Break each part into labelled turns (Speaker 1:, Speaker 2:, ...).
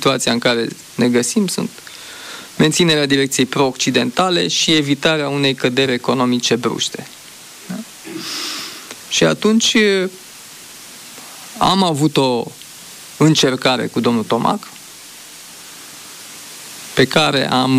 Speaker 1: situația în care ne găsim sunt menținerea direcției pro-occidentale și evitarea unei căderi economice bruște. Da? Și atunci am avut o încercare cu domnul Tomac, pe care am,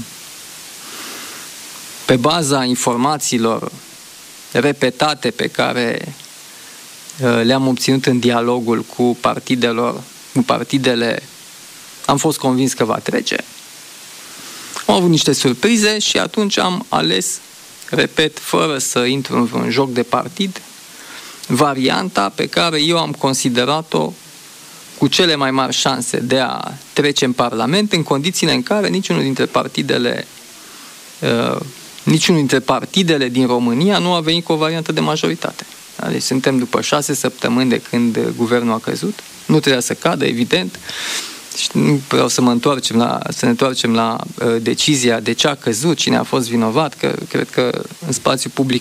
Speaker 1: pe baza informațiilor repetate pe care le-am obținut în dialogul cu partidele, am fost convins că va trece. Am avut niște surprize și atunci am ales, repet, fără să intru în un joc de partid, varianta pe care eu am considerat-o cu cele mai mari șanse de a trece în Parlament, în condițiile în care niciunul dintre partidele din România nu a venit cu o variantă de majoritate. Deci suntem după 6 săptămâni de când guvernul a căzut. Nu trebuia să cadă, evident. Și nu vreau să ne întoarcem la decizia de ce a căzut, cine a fost vinovat, că cred că în spațiu public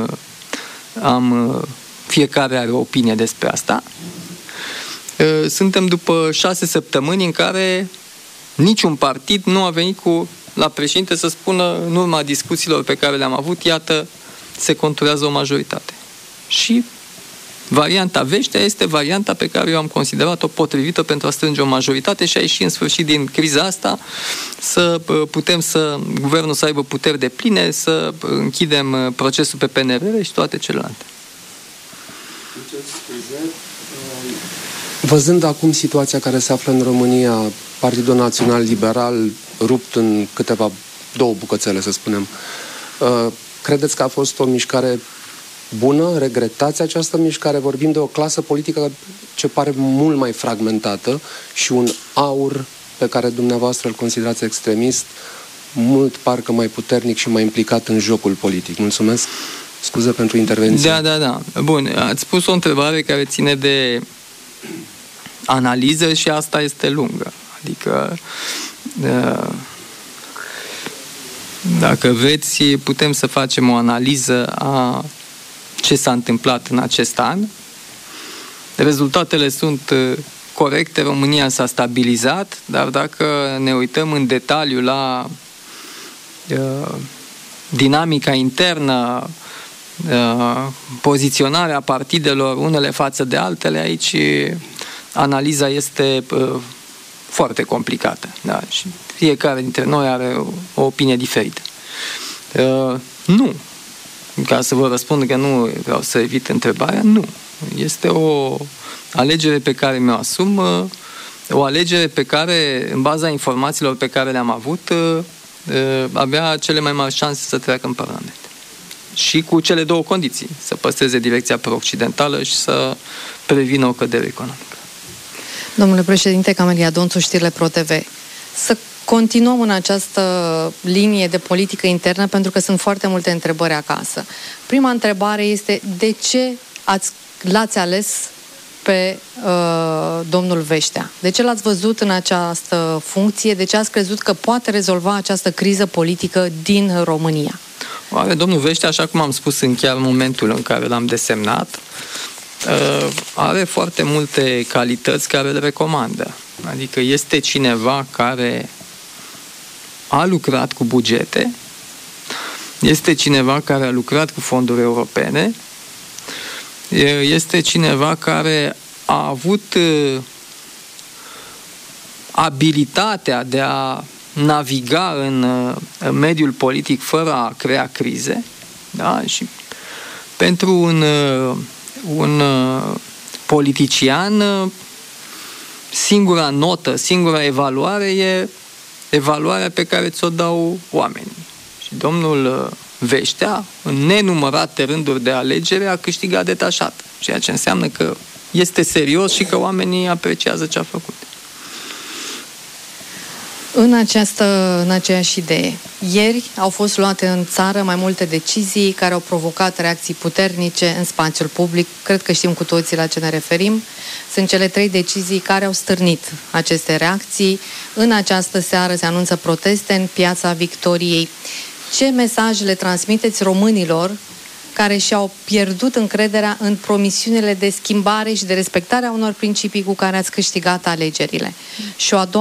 Speaker 1: fiecare are o opinie despre asta. Suntem după 6 săptămâni în care niciun partid nu a venit la președinte să spună, în urma discuțiilor pe care le-am avut, iată, se conturează o majoritate. Și varianta Veștea este varianta pe care eu am considerat-o potrivită pentru a strânge o majoritate și a ieși în sfârșit din criza asta, guvernul să aibă puteri depline, să închidem procesul pe PNRR și toate celelalte.
Speaker 2: Văzând acum situația care se află în România, Partidul Național Liberal rupt în două bucățele, să spunem, credeți că a fost o mișcare bună? Regretați această mișcare? Vorbim de o clasă politică ce pare mult mai fragmentată și un aur pe care dumneavoastră îl considerați extremist, mult parcă mai puternic și mai implicat în jocul politic. Mulțumesc. Scuze pentru intervenție.
Speaker 1: Da. Bun, ați pus o întrebare care ține de analiză și asta este lungă. Adică dacă vreți, putem să facem o analiză a ce s-a întâmplat în acest an. Rezultatele sunt corecte, România s-a stabilizat, dar dacă ne uităm în detaliu la dinamica internă, poziționarea partidelor unele față de altele, aici analiza este foarte complicată. Da? Și fiecare dintre noi are o opinie diferită. Nu. Ca să vă răspund că nu vreau să evit întrebarea, nu. Este o alegere pe care mi-o asum, o alegere pe care, în baza informațiilor pe care le-am avut, avea cele mai mari șanse să treacă în Parlament. Și cu cele două condiții, să păstreze direcția pro-occidentală și să prevină o cădere economică.
Speaker 3: Domnule președinte Camelia Donțu, știrile ProTV. Să continuăm în această linie de politică internă, pentru că sunt foarte multe întrebări acasă. Prima întrebare este: de ce l-ați ales pe domnul Veștea? De ce l-ați văzut în această funcție? De ce ați crezut că poate rezolva această criză politică din România?
Speaker 1: Oare domnul Veștea, așa cum am spus în chiar momentul în care l-am desemnat, are foarte multe calități care le recomandă. Adică este cineva care a lucrat cu bugete, este cineva care a lucrat cu fonduri europene, este cineva care a avut abilitatea de a naviga în mediul politic fără a crea crize, da? Și pentru un politician, singura notă, singura evaluare e evaluarea pe care ți-o dau oamenii. Și domnul Veștea, în nenumărate rânduri de alegere, a câștigat detașat, ceea ce înseamnă că este serios și că oamenii apreciază ce a făcut.
Speaker 3: În aceeași idee, ieri au fost luate în țară mai multe decizii care au provocat reacții puternice în spațiul public. Cred că știm cu toții la ce ne referim. Sunt cele 3 decizii care au stârnit aceste reacții. În această seară se anunță proteste în Piața Victoriei. Ce mesaj le transmiteți românilor care și-au pierdut încrederea în promisiunile de schimbare și de respectarea unor principii cu care ați câștigat alegerile? Și o a doua